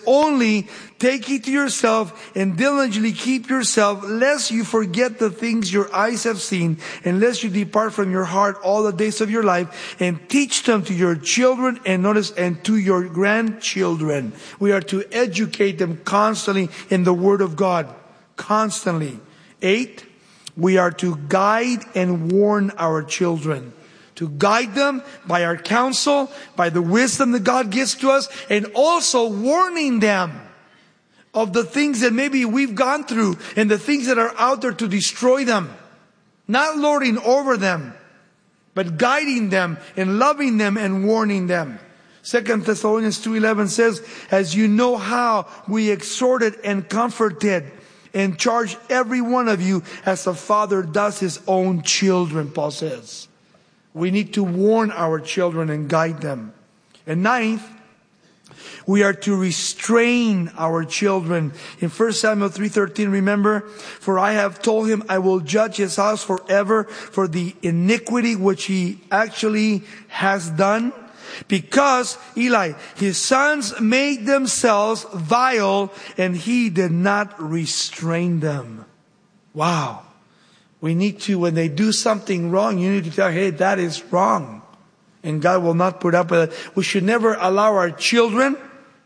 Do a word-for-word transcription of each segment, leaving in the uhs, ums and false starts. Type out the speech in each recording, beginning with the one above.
only take heed to yourself and diligently keep yourself, lest you forget the things your eyes have seen, and lest you depart from your heart all the days of your life, and teach them to your children, and notice, and to your grandchildren. We are to educate them constantly in the Word of God. Constantly. Eight, we are to guide and warn our children. To guide them by our counsel, by the wisdom that God gives to us, and also warning them of the things that maybe we've gone through and the things that are out there to destroy them. Not lording over them, but guiding them and loving them and warning them. Second Thessalonians two eleven says, as you know how we exhorted and comforted and charged every one of you as a father does his own children, Paul says. We need to warn our children and guide them. And ninth, we are to restrain our children. In First Samuel three thirteen, remember, for I have told him I will judge his house forever for the iniquity which he actually has done. Because, Eli, his sons made themselves vile and he did not restrain them. Wow. We need to, when they do something wrong, you need to tell, hey, that is wrong. And God will not put up with it. We should never allow our children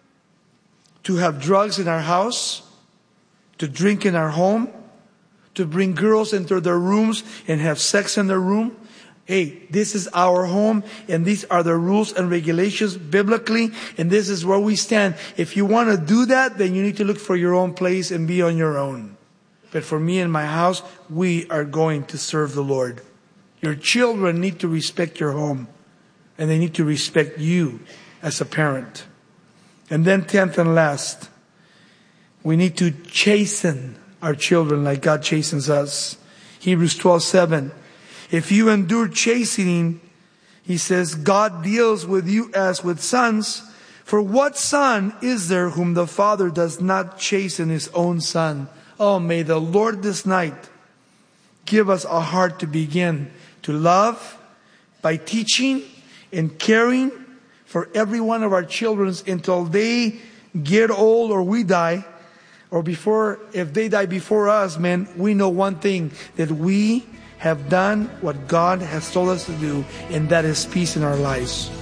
to have drugs in our house, to drink in our home, to bring girls into their rooms and have sex in their room. Hey, this is our home, and these are the rules and regulations biblically, and this is where we stand. If you want to do that, then you need to look for your own place and be on your own. But for me and my house, we are going to serve the Lord. Your children need to respect your home, and they need to respect you as a parent. And then tenth and last, we need to chasten our children like God chastens us. Hebrews twelve seven. If you endure chastening, he says, God deals with you as with sons. For what son is there whom the Father does not chasten his own son? Oh, may the Lord this night give us a heart to begin to love by teaching and caring for every one of our children until they get old or we die. Or before, if they die before us, man, we know one thing, that we have done what God has told us to do, and that is peace in our lives.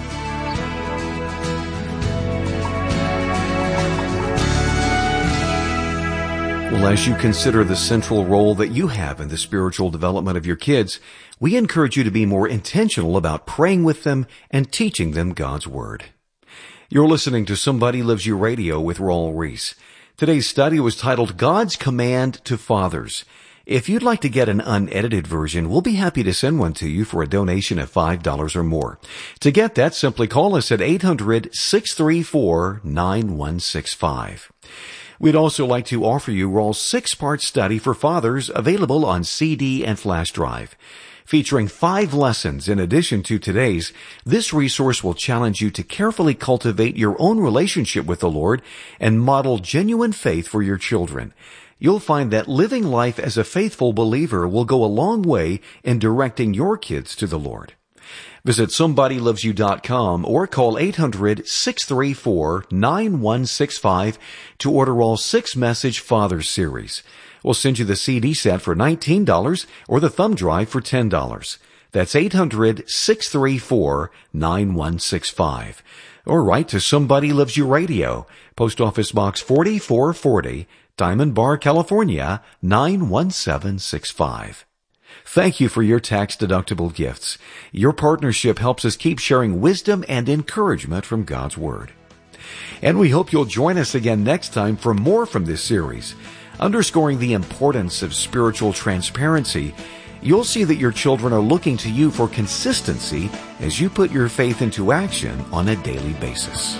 Well, as you consider the central role that you have in the spiritual development of your kids, we encourage you to be more intentional about praying with them and teaching them God's Word. You're listening to Somebody Loves You Radio with Raul Ries. Today's study was titled God's Command to Fathers. If you'd like to get an unedited version, we'll be happy to send one to you for a donation of five dollars or more. To get that, simply call us at eight hundred, six three four, nine one six five. We'd also like to offer you Raul's six-part study for fathers available on C D and flash drive. Featuring five lessons in addition to today's, this resource will challenge you to carefully cultivate your own relationship with the Lord and model genuine faith for your children. You'll find that living life as a faithful believer will go a long way in directing your kids to the Lord. Visit somebody loves you dot com or call eight hundred, six three four, nine one six five to order all six-message Fathers series. We'll send you the C D set for nineteen dollars or the thumb drive for ten dollars. That's eight hundred, six three four, nine one six five. Or write to Somebody Loves You Radio, Post Office Box forty-four forty, Diamond Bar, California, nine one seven six five. Thank you for your tax-deductible gifts. Your partnership helps us keep sharing wisdom and encouragement from God's Word. And we hope you'll join us again next time for more from this series. Underscoring the importance of spiritual transparency, you'll see that your children are looking to you for consistency as you put your faith into action on a daily basis.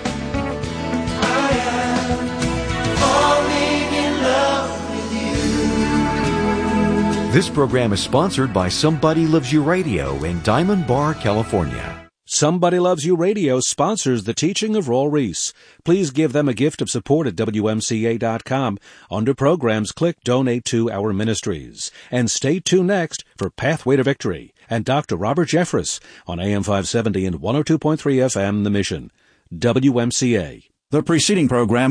This program is sponsored by Somebody Loves You Radio in Diamond Bar, California. Somebody Loves You Radio sponsors the teaching of Raul Ries. Please give them a gift of support at W M C A dot com. Under programs, click Donate to Our Ministries. And stay tuned next for Pathway to Victory and Doctor Robert Jeffress on A M five seventy and one oh two point three F M The Mission. W M C A. The preceding program